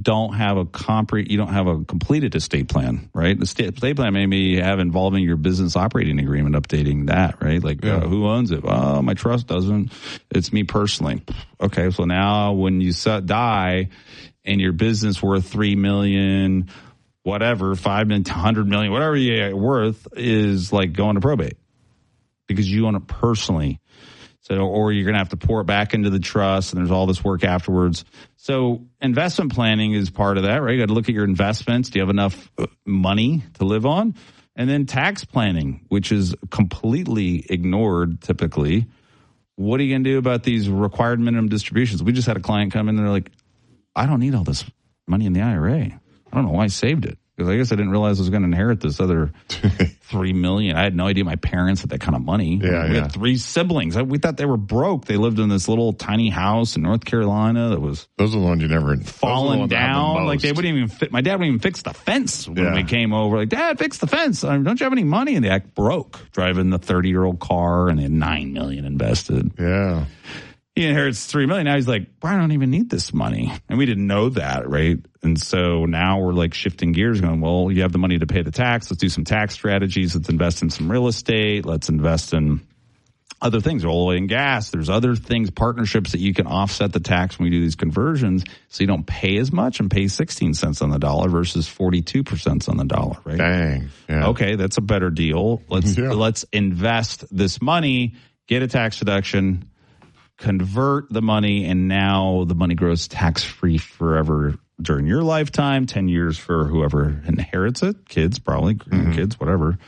don't have a completed estate plan, right? The estate plan may be involving your business operating agreement, updating that, right? Like who owns it? Oh, my trust doesn't. It's me personally. Okay, so now when you die and your business worth $3 million, whatever, $5 million, $100 million, whatever you're worth is like going to probate because you own it personally. So, or you're going to have to pour it back into the trust, and there's all this work afterwards. So investment planning is part of that, right? You got to look at your investments. Do you have enough money to live on? And then tax planning, which is completely ignored typically. What are you going to do about these required minimum distributions? We just had a client come in and they're like, I don't need all this money in the IRA. I don't know why I saved it. Because I guess I didn't realize I was going to inherit this other $3 million. I had no idea my parents had that kind of money. We had 3 siblings. We thought they were broke. They lived in this little tiny house in North Carolina that was those are the ones you never fallen down. Like they wouldn't even fit. My dad wouldn't even fix the fence when we came over. Like, Dad, fix the fence. Don't you have any money? And they act broke, driving the 30-year-old car, and they had $9 million invested. Yeah. He inherits $3 million. Now he's like, well, I don't even need this money. And we didn't know that, right? And so now we're like shifting gears going, well, you have the money to pay the tax. Let's do some tax strategies. Let's invest in some real estate. Let's invest in other things, oil and gas. There's other things, partnerships that you can offset the tax when we do these conversions so you don't pay as much and pay 16 cents on the dollar versus 42% on the dollar, right? Dang. Yeah. Okay, that's a better deal. Let's invest this money, get a tax deduction, convert the money, and now the money grows tax-free forever during your lifetime, 10 years for whoever inherits it, kids, probably, grandkids, whatever.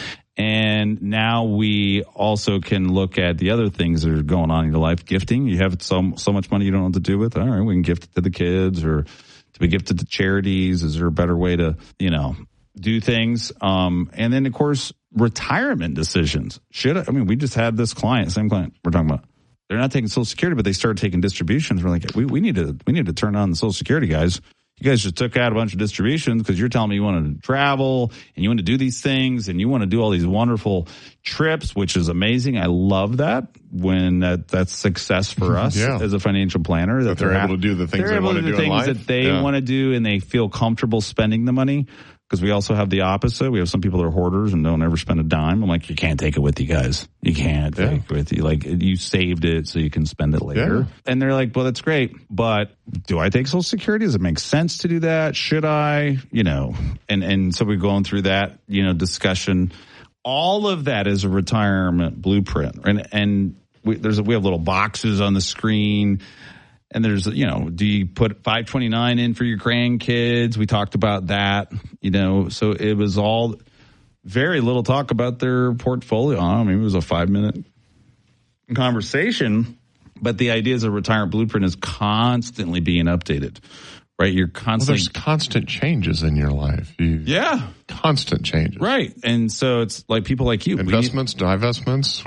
And now we also can look at the other things that are going on in your life. Gifting, you have so much money you don't know what to do with. All right, we can gift it to the kids or to be gifted to charities. Is there a better way to, do things? And then, of course, retirement decisions. We just had this client, same client we're talking about. They're not taking Social Security, but they started taking distributions. We're like, we need to turn on the Social Security guys. You guys just took out a bunch of distributions because you're telling me you want to travel and you want to do these things and you want to do all these wonderful trips, which is amazing. I love that when that's success for us as a financial planner. That they're able to do the things they want to do in life. That they want to do and they feel comfortable spending the money. Because we also have the opposite. We have some people that are hoarders and don't ever spend a dime. I'm like, you can't take it with you guys. You can't take it with you. Like, you saved it so you can spend it later. Yeah. And they're like, well, that's great. But do I take Social Security? Does it make sense to do that? Should I? And so we're going through that, discussion. All of that is a retirement blueprint. And we have little boxes on the screen. And there's, do you put 529 in for your grandkids? We talked about that, so it was all very little talk about their portfolio. I mean, it was a 5-minute conversation, but the idea is a retirement blueprint is constantly being updated, right? You're constantly. There's constant changes in your life. Constant changes. Right. And so it's like people like you. Investments, divestments.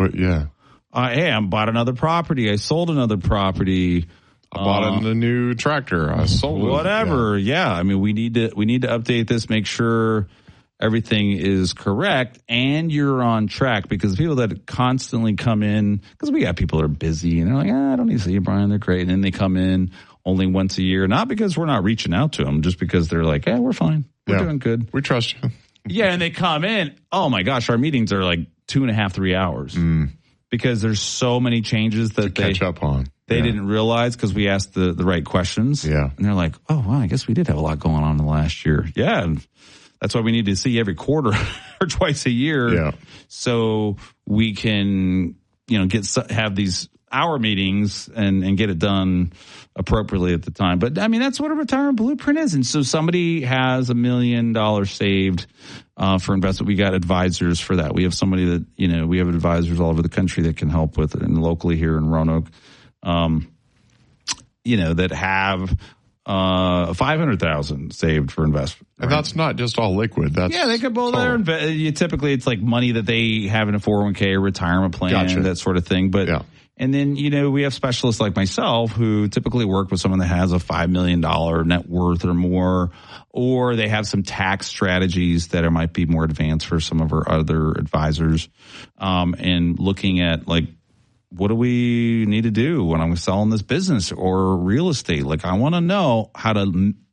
Hey, I bought another property. I sold another property. I bought a new tractor. I sold it. Whatever. Yeah. I mean, we need to update this, make sure everything is correct and you're on track, because people that constantly come in, because we got people that are busy and they're like, I don't need to see you, Brian. They're great. And then they come in only once a year, not because we're not reaching out to them, just because they're like, we're fine. We're doing good. We trust you. Yeah. And they come in. Oh my gosh. Our meetings are like 2.5, 3 hours because there's so many changes that they catch up on. They didn't realize because we asked the right questions. Yeah. And they're like, oh, wow, I guess we did have a lot going on in the last year. Yeah. And that's why we need to see every quarter or twice a year. Yeah. So we can, have these hour meetings and get it done appropriately at the time. But I mean, that's what a retirement blueprint is. And so somebody has $1 million saved for investment. We got advisors for that. We have somebody that, we have advisors all over the country that can help with it, and locally here in Roanoke. That have $500,000 saved for investment. Right? And that's not just all liquid. They could both there. Typically, it's like money that they have in a 401k or retirement plan, that sort of thing. But and then we have specialists like myself who typically work with someone that has a $5 million net worth or more, or they have some tax strategies that might be more advanced for some of our other advisors, and looking at what do we need to do when I'm selling this business or real estate? Like, I want to know how to